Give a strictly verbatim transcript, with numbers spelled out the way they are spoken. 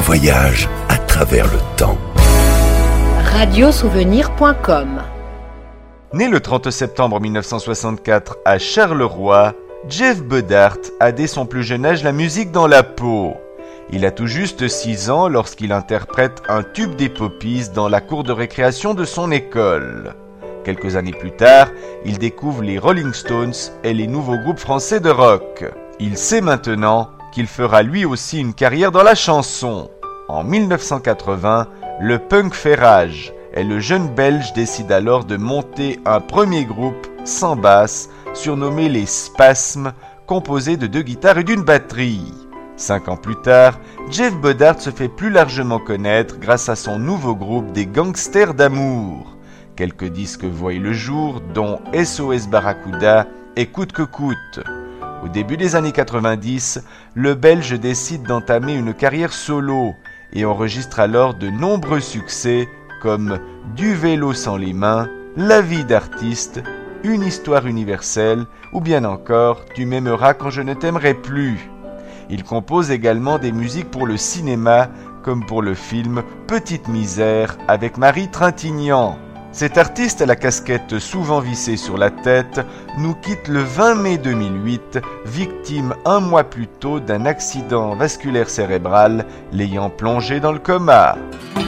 voyage à travers le temps. radiosouvenir point com. Né le trente septembre mille neuf cent soixante-quatre à Charleroi, Jeff Bedart a dès son plus jeune âge la musique dans la peau. Il a tout juste six ans lorsqu'il interprète un tube des Poppies dans la cour de récréation de son école. Quelques années plus tard, il découvre les Rolling Stones et les nouveaux groupes français de rock. Il sait maintenant qu'il fera lui aussi une carrière dans la chanson. En mille neuf cent quatre-vingts, le punk fait rage et le jeune Belge décide alors de monter un premier groupe sans basse, surnommé les Spasmes, composé de deux guitares et d'une batterie. Cinq ans plus tard, Jeff Bedart se fait plus largement connaître grâce à son nouveau groupe des Gangsters d'amour. Quelques disques voient le jour, dont S O S Barracuda et Coûte que coûte. Au début des années quatre-vingt-dix, le Belge décide d'entamer une carrière solo et enregistre alors de nombreux succès comme Du vélo sans les mains, La vie d'artiste, Une histoire universelle ou bien encore Tu m'aimeras quand je ne t'aimerai plus. Il compose également des musiques pour le cinéma, comme pour le film Petite misère avec Marie Trintignant. Cet artiste à la casquette souvent vissée sur la tête nous quitte le vingt mai deux mille huit, victime un mois plus tôt d'un accident vasculaire cérébral l'ayant plongé dans le coma.